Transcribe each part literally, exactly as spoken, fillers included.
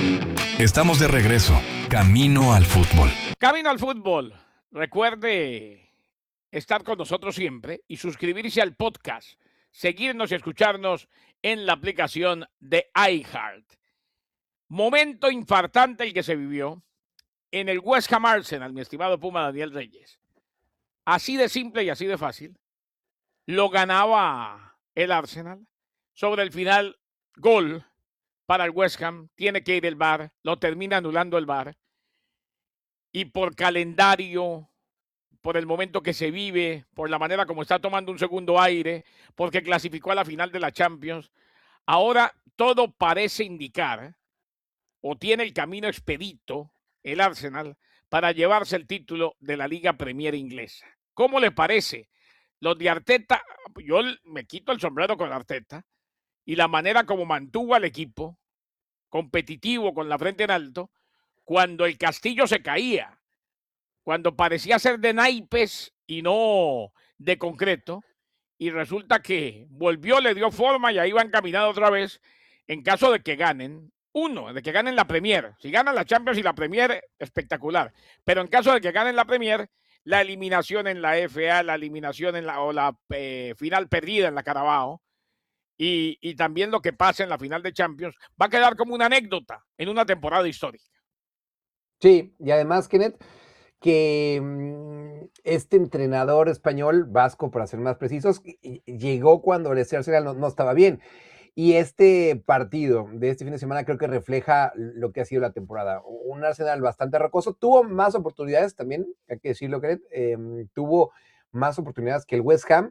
Estamos de regreso, camino al fútbol. Camino al fútbol. Recuerde estar con nosotros siempre y suscribirse al podcast, seguirnos y escucharnos en la aplicación de iHeart. Momento infartante el que se vivió en el West Ham Arsenal, mi estimado Puma Daniel Reyes. Así de simple y así de fácil. Lo ganaba el Arsenal. Sobre el final, gol para el West Ham. Tiene que ir el V A R. Lo termina anulando el V A R. Y por calendario, por el momento que se vive, por la manera como está tomando un segundo aire, porque clasificó a la final de la Champions, ahora todo parece indicar, o tiene el camino expedito, el Arsenal, para llevarse el título de la Liga Premier inglesa. ¿Cómo le parece? Los de Arteta, yo me quito el sombrero con Arteta, y la manera como mantuvo al equipo competitivo con la frente en alto, cuando el castillo se caía, cuando parecía ser de naipes y no de concreto, y resulta que volvió, le dio forma y ahí va encaminado otra vez en caso de que ganen. Uno, de que ganen la Premier. Si ganan la Champions y la Premier, espectacular. Pero en caso de que ganen la Premier, la eliminación en la F A, la eliminación en la, o la eh, final perdida en la Carabao, y, y también lo que pasa en la final de Champions, va a quedar como una anécdota en una temporada histórica. Sí, y además, Kenneth, que mmm, este entrenador español, vasco para ser más precisos, llegó cuando el Arsenal no, no estaba bien. Y este partido de este fin de semana creo que refleja lo que ha sido la temporada. Un Arsenal bastante rocoso. Tuvo más oportunidades también, hay que decirlo, Kenneth. Eh, tuvo más oportunidades que el West Ham.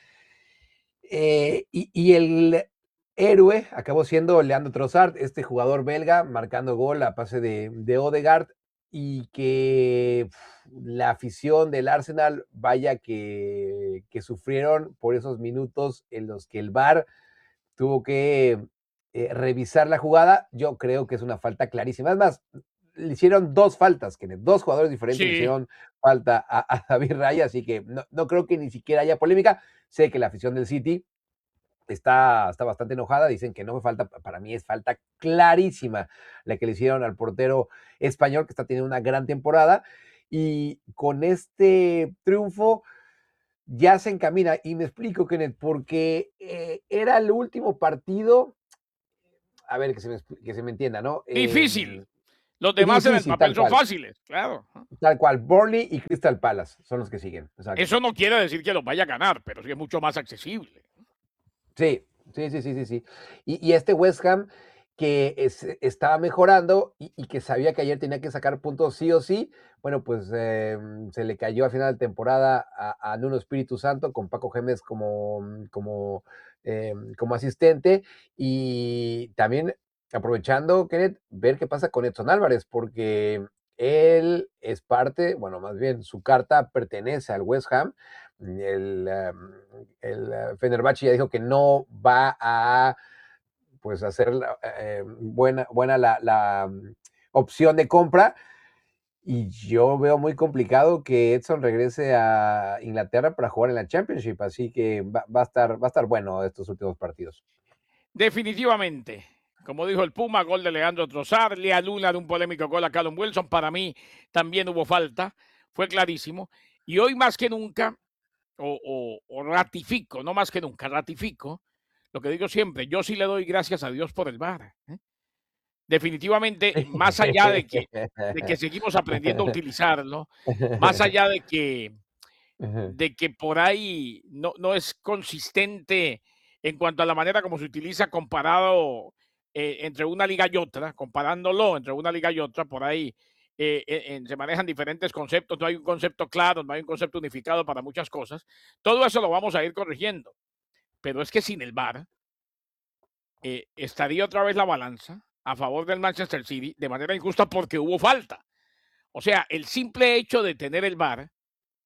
Eh, y, y el héroe acabó siendo Leandro Trossard, este jugador belga, marcando gol a pase de, de Odegaard, y que pff, la afición del Arsenal, vaya que, que sufrieron por esos minutos en los que el V A R tuvo que eh, revisar la jugada. Yo creo que es una falta clarísima. Es más, le hicieron dos faltas, Kenneth. Dos jugadores diferentes Sí. le hicieron falta a, a David Raya, así que no, no creo que ni siquiera haya polémica. Sé que la afición del City está, está bastante enojada, dicen que no fue falta, para mí es falta clarísima la que le hicieron al portero español, que está teniendo una gran temporada, y con este triunfo ya se encamina, y me explico, Kenneth, porque eh, era el último partido, a ver, que se me, que se me entienda, ¿no? Difícil. Eh, Los demás difícil, en el papel son cual. fáciles, claro. Tal cual, Burnley y Crystal Palace son los que siguen. Exacto. Eso no quiere decir que los vaya a ganar, pero sí es mucho más accesible. Sí, sí, sí, sí, sí. sí. Y, y este West Ham que es, estaba mejorando y, y, que sabía que ayer tenía que sacar puntos sí o sí, bueno, pues eh, se le cayó a final de temporada a, a Nuno Espíritu Santo con Paco Gémez como, como, eh, como asistente, y también aprovechando, Kenneth, ver qué pasa con Edson Álvarez, porque él es parte, bueno, más bien su carta pertenece al West Ham. El, um, el Fenerbahce ya dijo que no va a pues hacer eh, buena, buena la, la opción de compra, y yo veo muy complicado que Edson regrese a Inglaterra para jugar en la Championship, así que va, va, a, estar, va a estar bueno estos últimos partidos. Definitivamente. Como dijo el Puma, gol de Leandro Trossard, le anula de un polémico gol a Callum Wilson. Para mí también hubo falta, fue clarísimo. Y hoy más que nunca, o, o, o ratifico, no más que nunca, ratifico lo que digo siempre, yo sí le doy gracias a Dios por el V A R. ¿eh? Definitivamente, más allá de que, de que seguimos aprendiendo a utilizarlo, más allá de que, de que por ahí no, no es consistente en cuanto a la manera como se utiliza comparado eh, entre una liga y otra, comparándolo entre una liga y otra, por ahí eh, eh, se manejan diferentes conceptos, no hay un concepto claro, no hay un concepto unificado para muchas cosas. Todo eso lo vamos a ir corrigiendo, pero es que sin el V A R eh, estaría otra vez la balanza a favor del Manchester City de manera injusta porque hubo falta. O sea, el simple hecho de tener el V A R,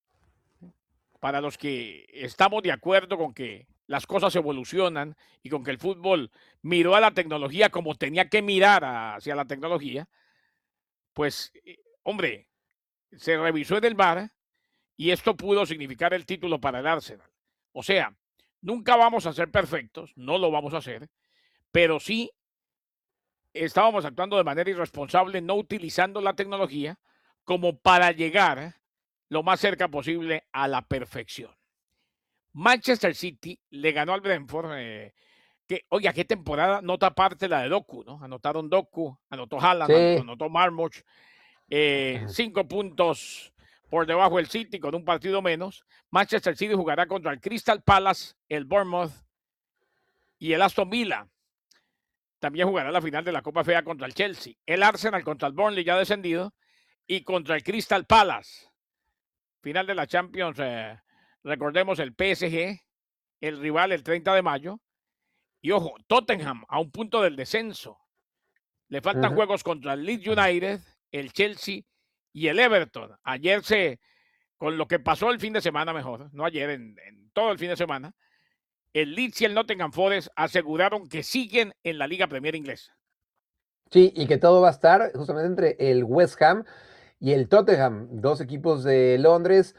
para los que estamos de acuerdo con que las cosas evolucionan y con que el fútbol miró a la tecnología como tenía que mirar hacia la tecnología, pues, eh, hombre, se revisó en el V A R y esto pudo significar el título para el Arsenal. O sea, nunca vamos a ser perfectos, no lo vamos a hacer, pero sí estábamos actuando de manera irresponsable, no utilizando la tecnología como para llegar lo más cerca posible a la perfección. Manchester City le ganó al Brentford, eh, que, oiga, qué temporada, nota aparte la de Doku, ¿no? Anotaron Doku, anotó Haaland, Sí. anotó Marmouch, eh, cinco puntos por debajo del City con un partido menos. Manchester City jugará contra el Crystal Palace, el Bournemouth y el Aston Villa. También jugará la final de la Copa F A contra el Chelsea. El Arsenal contra el Burnley ya descendido y contra el Crystal Palace. Final de la Champions, eh, recordemos el P S G, el rival el treinta de mayo. Y ojo, Tottenham a un punto del descenso. Le faltan Uh-huh. juegos contra el Leeds United, el Chelsea y el Everton. Ayer se, con lo que pasó el fin de semana mejor, no ayer, en, en todo el fin de semana, el Leeds y el Nottingham Forest aseguraron que siguen en la Liga Premier Inglesa. Sí, y que todo va a estar justamente entre el West Ham y el Tottenham, dos equipos de Londres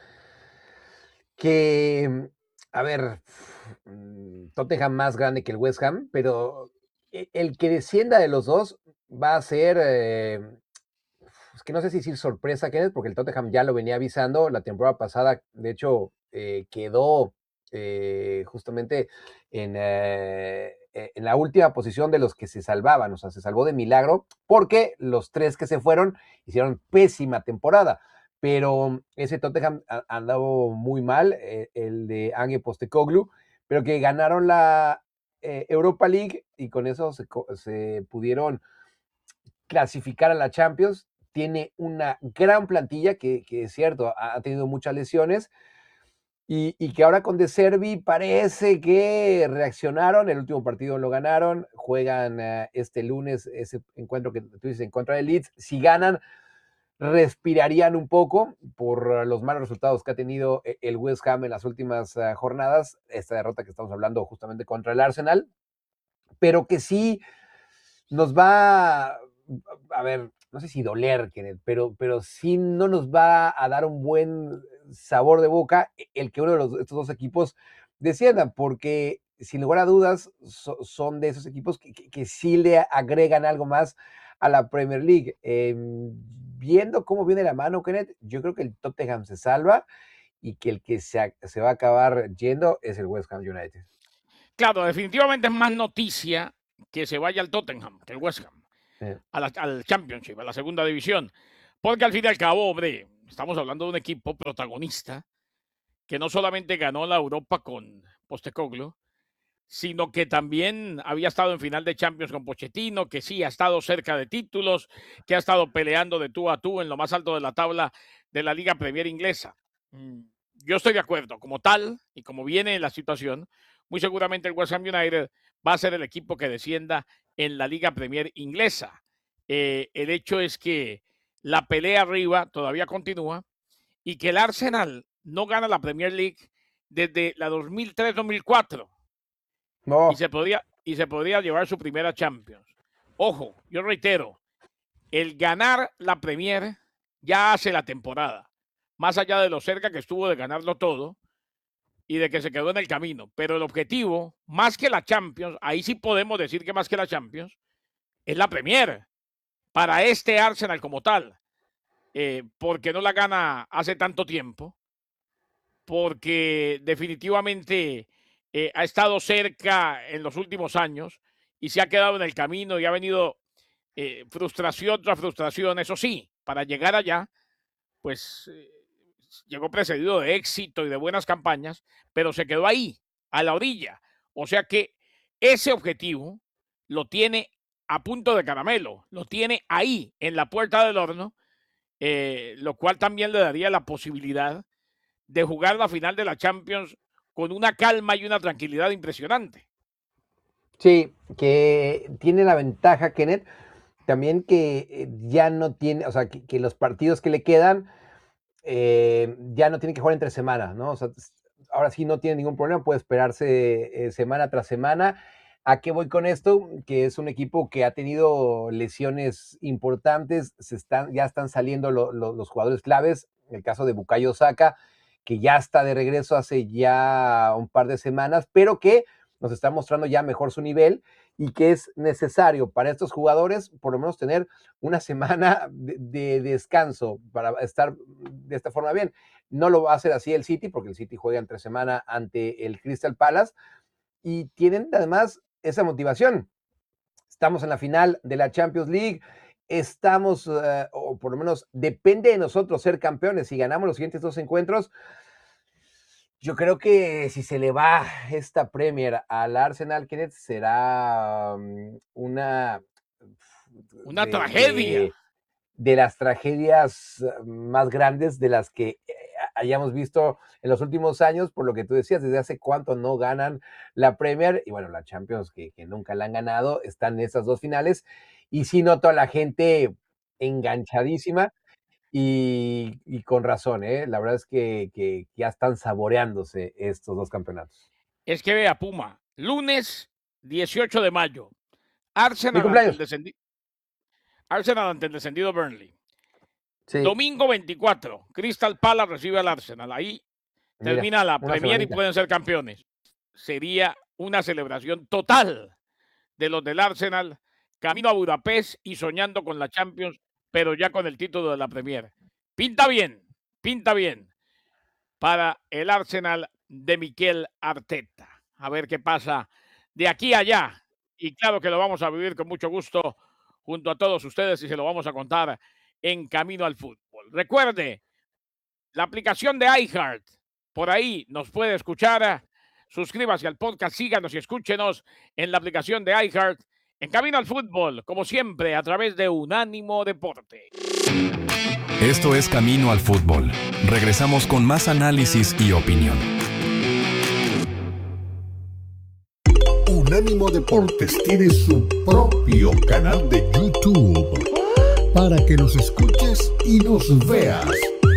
que, a ver, Tottenham más grande que el West Ham, pero el que descienda de los dos va a ser, eh, es que no sé si decir sorpresa, Kenneth, porque el Tottenham ya lo venía avisando la temporada pasada, de hecho, eh, quedó eh, justamente en, eh, en la última posición de los que se salvaban, o sea, se salvó de milagro, porque los tres que se fueron hicieron pésima temporada, pero ese Tottenham andaba muy mal, eh, el de Ange Postecoglou, pero que ganaron la eh, Europa League y con eso se, se pudieron clasificar a la Champions. Tiene una gran plantilla que, que es cierto, ha tenido muchas lesiones y, y que ahora con De Zerbi parece que reaccionaron, el último partido lo ganaron, juegan uh, este lunes ese encuentro que tú dices en contra de Leeds, si ganan respirarían un poco por los malos resultados que ha tenido el West Ham en las últimas uh, jornadas, esta derrota que estamos hablando justamente contra el Arsenal, pero que sí nos va, a ver, no sé si doler, Kenneth, pero, pero sí no nos va a dar un buen sabor de boca el que uno de los, estos dos equipos desciendan, porque sin lugar a dudas so, son de esos equipos que, que, que sí le agregan algo más a la Premier League. Eh, viendo cómo viene la mano, Kenneth, yo creo que el Tottenham se salva y que el que se, se va a acabar yendo es el West Ham United. Claro, definitivamente es más noticia que se vaya al Tottenham que el West Ham, Sí. a la, al Championship, a la segunda división. Porque al fin y al cabo, hombre, estamos hablando de un equipo protagonista que no solamente ganó la Europa con Postecoglou, sino que también había estado en final de Champions con Pochettino, que sí ha estado cerca de títulos, que ha estado peleando de tú a tú en lo más alto de la tabla de la Liga Premier Inglesa. Yo estoy de acuerdo, como tal, y como viene la situación, muy seguramente el West Ham United va a ser el equipo que descienda en la Liga Premier Inglesa. Eh, el hecho es que la pelea arriba todavía continúa y que el Arsenal no gana la Premier League desde la dos mil tres dos mil cuatro. No. Y se podría, y se podría llevar su primera Champions. Ojo, yo reitero, el ganar la Premier ya hace la temporada, más allá de lo cerca que estuvo de ganarlo todo y de que se quedó en el camino. Pero el objetivo, más que la Champions, ahí sí podemos decir que más que la Champions, es la Premier para este Arsenal como tal, eh, porque no la gana hace tanto tiempo, porque definitivamente eh, ha estado cerca en los últimos años y se ha quedado en el camino y ha venido eh, frustración tras frustración. Eso sí, para llegar allá, pues eh, llegó precedido de éxito y de buenas campañas, pero se quedó ahí, a la orilla. O sea que ese objetivo lo tiene a punto de caramelo, lo tiene ahí, en la puerta del horno, eh, lo cual también le daría la posibilidad de jugar la final de la Champions con una calma y una tranquilidad impresionante. Sí, que tiene la ventaja, Kenneth, también que ya no tiene, o sea, que, que los partidos que le quedan eh, ya no tiene que jugar entre semanas, ¿no? O sea, ahora sí no tiene ningún problema, puede esperarse eh, semana tras semana. ¿A qué voy con esto? Que es un equipo que ha tenido lesiones importantes, se están, ya están saliendo lo, lo, los jugadores claves, en el caso de Bukayo Saka, que ya está de regreso hace ya un par de semanas, pero que nos está mostrando ya mejor su nivel y que es necesario para estos jugadores por lo menos tener una semana de, de descanso para estar de esta forma bien. No lo va a hacer así el City, porque el City juega entre semana ante el Crystal Palace y tienen además esa motivación. Estamos en la final de la Champions League, estamos, uh, o por lo menos depende de nosotros ser campeones. Si ganamos los siguientes dos encuentros, yo creo que si se le va esta Premier al Arsenal, Kenneth, será um, una... Una de, tragedia. De, de las tragedias más grandes de las que eh, hayamos visto en los últimos años, por lo que tú decías, desde hace cuánto no ganan la Premier, y bueno, la Champions, que, que nunca la han ganado, están en esas dos finales, y sí noto a la gente enganchadísima, y, y con razón, ¿eh? La verdad es que, que ya están saboreándose estos dos campeonatos. Es que vea, Puma, lunes dieciocho de mayo, Arsenal ante el descendido, Arsenal ante el descendido Burnley. Sí. Domingo veinticuatro, Crystal Palace recibe al Arsenal. Ahí Mira, termina la Premier semanita. Y pueden ser campeones. Sería una celebración total de los del Arsenal, camino a Budapest y soñando con la Champions, pero ya con el título de la Premier. Pinta bien, pinta bien para el Arsenal de Mikel Arteta. A ver qué pasa de aquí a allá. Y claro que lo vamos a vivir con mucho gusto junto a todos ustedes y se lo vamos a contar en Camino al Fútbol. Recuerde, la aplicación de iHeart, por ahí nos puede escuchar. Suscríbase al podcast, síganos y escúchenos en la aplicación de iHeart. En Camino al Fútbol, como siempre, a través de Unánimo Deporte. Esto es Camino al Fútbol. Regresamos con más análisis y opinión. Unánimo Deportes tiene su propio canal de YouTube para que nos escuches y nos veas.